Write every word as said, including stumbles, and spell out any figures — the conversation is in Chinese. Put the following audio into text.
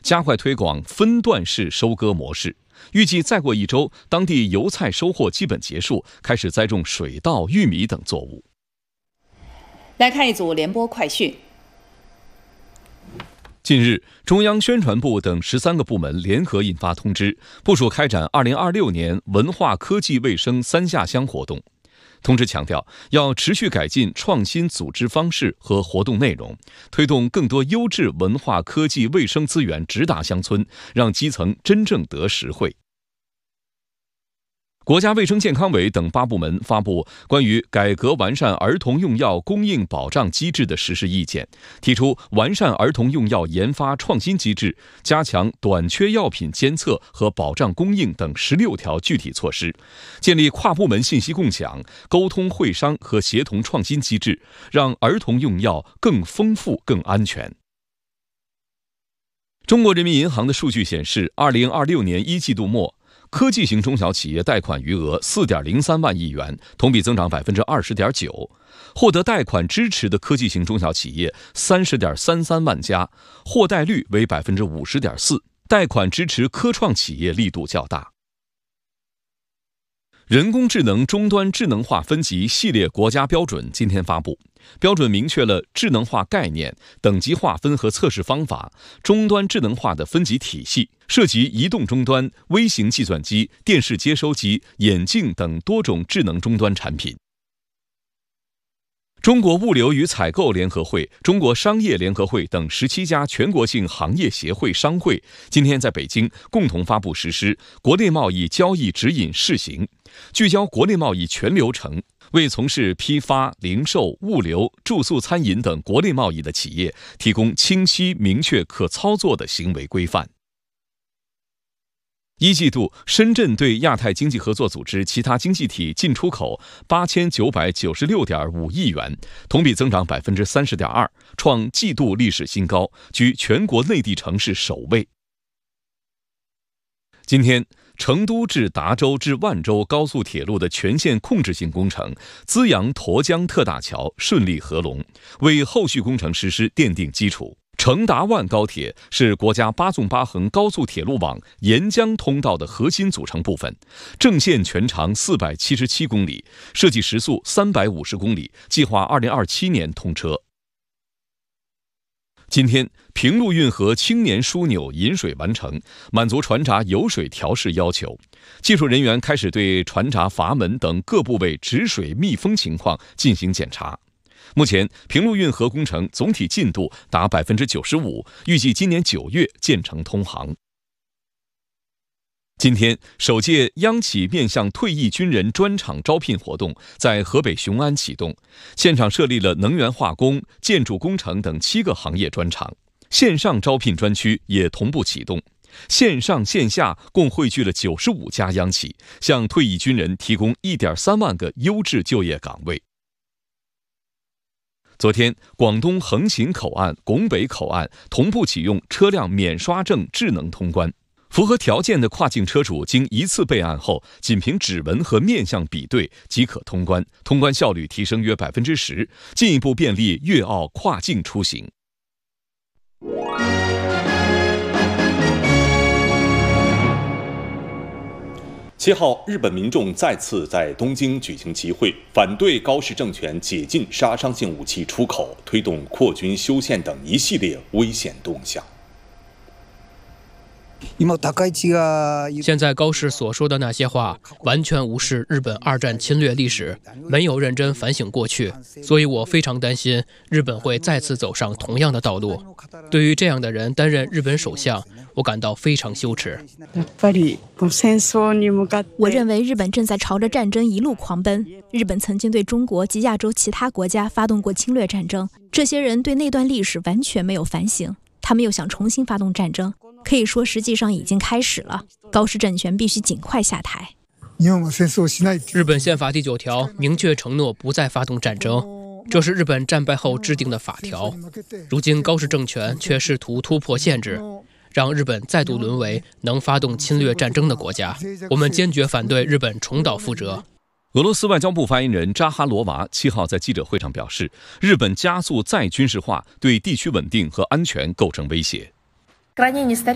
加快推广分段式收割模式。预计再过一周，当地油菜收获基本结束，开始栽种水稻、玉米等作物。 来看一组联播快讯。 近日，中央宣传部等十三个部门联合印发通知，部署开展二零二六年文化科技卫生三下乡活动。通知强调，要持续改进创新组织方式和活动内容，推动更多优质文化科技卫生资源直达乡村，让基层真正得实惠。国家卫生健康委等八部门发布关于改革完善儿童用药供应保障机制的实施意见，提出完善儿童用药研发创新机制，加强短缺药品监测和保障供应等十六条具体措施，建立跨部门信息共享、沟通会商和协同创新机制，让儿童用药更丰富、更安全。中国人民银行的数据显示，二零二六年一季度末，科技型中小企业贷款余额 四点零三万亿元，同比增长 百分之二十点九。获得贷款支持的科技型中小企业 三十点三三万家，获贷率为 百分之五十点四， 贷款支持科创企业力度较大。人工智能终端智能化分级系列国家标准今天发布，标准明确了智能化概念、等级划分和测试方法、终端智能化的分级体系，涉及移动终端、微型计算机、电视接收机、眼镜等多种智能终端产品。中国物流与采购联合会、中国商业联合会等十七家全国性行业协会商会今天在北京共同发布实施国内贸易交易指引试行，聚焦国内贸易全流程，为从事批发、零售、物流、住宿、餐饮等国内贸易的企业提供清晰、明确、可操作的行为规范。一季度，深圳对亚太经济合作组织其他经济体进出口八千九百九十六点五亿元，同比增长 百分之三十点二， 创季度历史新高，居全国内地城市首位。今天，成都至达州至万州高速铁路的全线控制性工程资阳沱江特大桥顺利合龙，为后续工程实施奠定基础。成达万高铁是国家八纵八横高速铁路网沿江通道的核心组成部分，正线全长四百七十七公里，设计时速三百五十公里，计划二零二七年通车。今天，平陆运河青年枢纽引水完成，满足船闸油水调试要求。技术人员开始对船闸阀门等各部位止水密封情况进行检查。目前，平陆运河工程总体进度达 百分之九十五， 预计今年九月建成通航。今天，首届央企面向退役军人专场招聘活动在河北雄安启动，现场设立了能源化工、建筑工程等七个行业专场，线上招聘专区也同步启动。线上线下共汇聚了九十五家央企，向退役军人提供 一点三万个优质就业岗位。昨天，广东横琴口岸、拱北口岸同步启用车辆免刷证智能通关。符合条件的跨境车主经一次备案后，仅凭指纹和面相比对即可通关，通关效率提升约 百分之十， 进一步便利粤澳跨境出行。 七号，日本民众再次在东京举行集会，反对高市政权解禁杀伤性武器出口，推动扩军修宪等一系列危险动向。 现在高市所说的那些话，完全无视日本二战侵略历史，没有认真反省过去，所以我非常担心日本会再次走上同样的道路。对于这样的人担任日本首相，我感到非常羞耻。 我认为日本正在朝着战争一路狂奔。日本曾经对中国及亚洲其他国家发动过侵略战争，这些人对那段历史完全没有反省，他们又想重新发动战争，可以说实际上已经开始了。高市政权必须尽快下台。 日本宪法第九条明确承诺不再发动战争，这是日本战败后制定的法条。如今高市政权却试图突破限制，让日本再度沦为能发动侵略战争的国家。我们坚决反对日本重蹈覆辙。 俄罗斯外交部发言人扎哈罗娃七号在记者会上表示，日本加速再军事化，对地区稳定和安全构成威胁。